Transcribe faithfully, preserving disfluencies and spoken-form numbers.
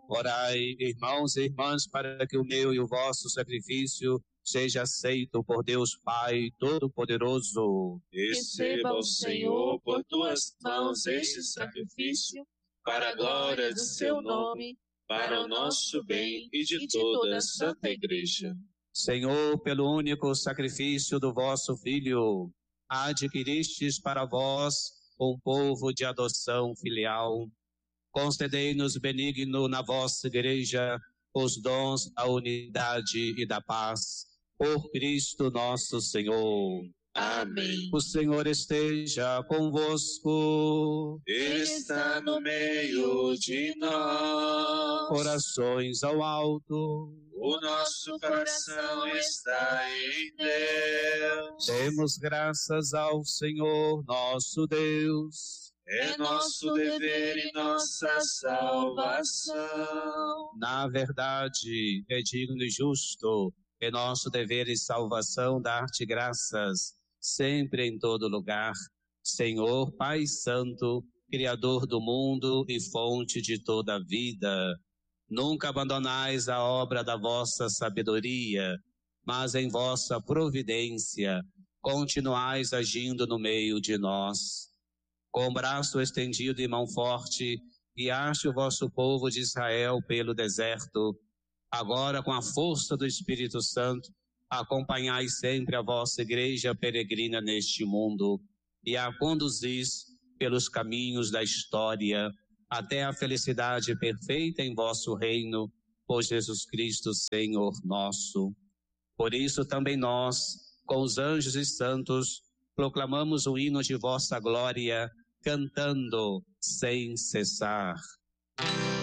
Orai, irmãos e irmãs, para que o meu e o vosso sacrifício seja aceito por Deus Pai Todo-Poderoso. Receba o Senhor por tuas mãos este sacrifício, para a glória de seu nome, para o nosso bem e de toda a Santa Igreja. Senhor, pelo único sacrifício do vosso Filho, adquiristes para vós um povo de adoção filial. Concedei-nos benigno na vossa Igreja os dons da unidade e da paz. Por Cristo nosso Senhor. Amém. O Senhor esteja convosco. Ele está no meio de nós. Corações ao alto. O nosso coração está em Deus. Demos graças ao Senhor nosso Deus. É nosso dever e nossa salvação. Na verdade, é digno e justo, é nosso dever e salvação dar-te graças, sempre em todo lugar. Senhor, Pai Santo, Criador do mundo e fonte de toda a vida, nunca abandonais a obra da vossa sabedoria, mas em vossa providência continuais agindo no meio de nós. Com braço estendido e mão forte, guiaste o vosso povo de Israel pelo deserto. Agora, com a força do Espírito Santo, acompanhai sempre a vossa igreja peregrina neste mundo e a conduzis pelos caminhos da história até a felicidade perfeita em vosso reino, por Jesus Cristo, Senhor nosso. Por isso também nós, com os anjos e santos, proclamamos o hino de vossa glória, cantando sem cessar.